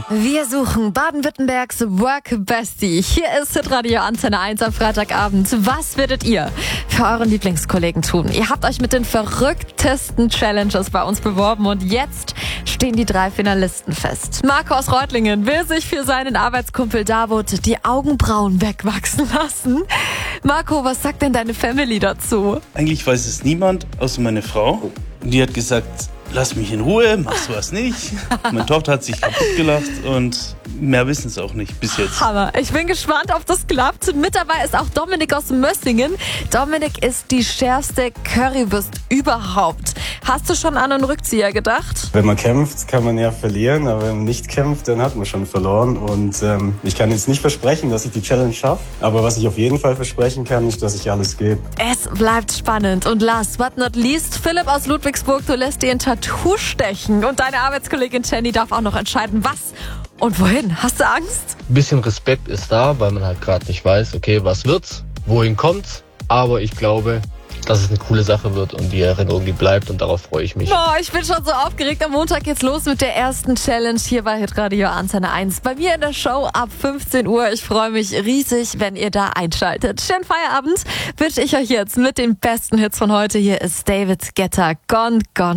Wir suchen Baden-Württembergs Work Bestie. Hier ist Hitradio Antenne 1 am Freitagabend. Was würdet ihr für euren Lieblingskollegen tun? Ihr habt euch mit den verrücktesten Challenges bei uns beworben und jetzt stehen die 3 Finalisten fest. Marco aus Reutlingen will sich für seinen Arbeitskumpel Davut die Augenbrauen wegwachsen lassen. Marco, was sagt denn deine Family dazu? Eigentlich weiß es niemand, außer meine Frau. Und die hat gesagt, lass mich in Ruhe, mach sowas nicht. Meine Tochter hat sich kaputt gelacht und mehr wissen es auch nicht bis jetzt. Hammer. Ich bin gespannt, ob das klappt. Mit dabei ist auch Dominik aus Mössingen. Dominik ist die schärfste Currywurst überhaupt. Hast du schon an einen Rückzieher gedacht? Wenn man kämpft, kann man ja verlieren, aber wenn man nicht kämpft, dann hat man schon verloren. Und ich kann jetzt nicht versprechen, dass ich die Challenge schaffe, aber was ich auf jeden Fall versprechen kann, ist, dass ich alles gebe. Es bleibt spannend. Und last but not least, Philipp aus Ludwigsburg, du lässt dir ein Tattoo stechen. Und deine Arbeitskollegin Jenny darf auch noch entscheiden, was und wohin. Hast du Angst? Ein bisschen Respekt ist da, weil man halt gerade nicht weiß, okay, was wird's, wohin kommt's. Aber ich glaube, dass es eine coole Sache wird und die Erinnerung, die bleibt und darauf freue ich mich. Boah, ich bin schon so aufgeregt. Am Montag geht's los mit der ersten Challenge hier bei Hitradio Antenne 1. Bei mir in der Show ab 15 Uhr. Ich freue mich riesig, wenn ihr da einschaltet. Schönen Feierabend wünsche ich euch jetzt mit den besten Hits von heute. Hier ist David Guetta, Gone, Gone.